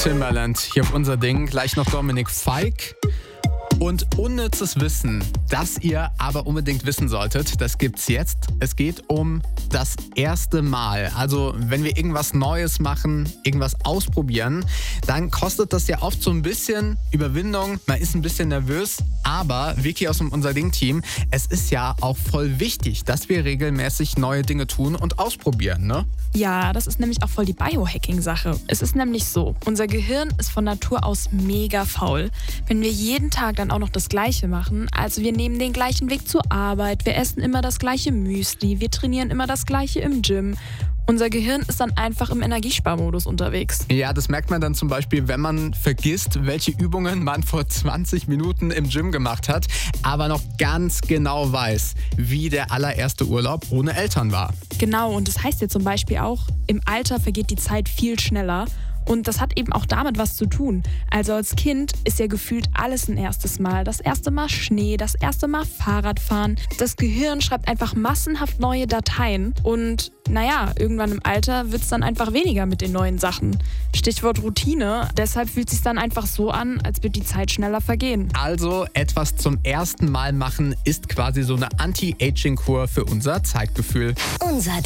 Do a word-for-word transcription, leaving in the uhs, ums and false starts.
Timbaland hier auf unser Ding. Gleich noch Dominik Fike. Und unnützes Wissen, das ihr aber unbedingt wissen solltet, das gibt's jetzt. Es geht um das erste Mal. Also wenn wir irgendwas Neues machen, irgendwas ausprobieren, dann kostet das ja oft so ein bisschen Überwindung. Man ist ein bisschen nervös, aber Vicky aus unser Ding-Team, es ist ja auch voll wichtig, dass wir regelmäßig neue Dinge tun und ausprobieren, ne? Ja, das ist nämlich auch voll die Biohacking-Sache. Es ist nämlich so, unser Gehirn ist von Natur aus mega faul. Wenn wir jeden Tag dann auch noch das Gleiche machen, also wir nehmen den gleichen Weg zur Arbeit, wir essen immer das gleiche Müsli, wir trainieren immer das Gleiche im Gym. Unser Gehirn ist dann einfach im Energiesparmodus unterwegs. Ja, das merkt man dann zum Beispiel, wenn man vergisst, welche Übungen man vor zwanzig Minuten im Gym gemacht hat, aber noch ganz genau weiß, wie der allererste Urlaub ohne Eltern war. Genau, und das heißt ja zum Beispiel auch, im Alter vergeht die Zeit viel schneller. Und das hat eben auch damit was zu tun. Also als Kind ist ja gefühlt alles ein erstes Mal. Das erste Mal Schnee, das erste Mal Fahrradfahren. Das Gehirn schreibt einfach massenhaft neue Dateien. Und naja, irgendwann im Alter wird es dann einfach weniger mit den neuen Sachen. Stichwort Routine. Deshalb fühlt es sich dann einfach so an, als würde die Zeit schneller vergehen. Also etwas zum ersten Mal machen ist quasi so eine Anti-Aging-Kur für unser Zeitgefühl. Unser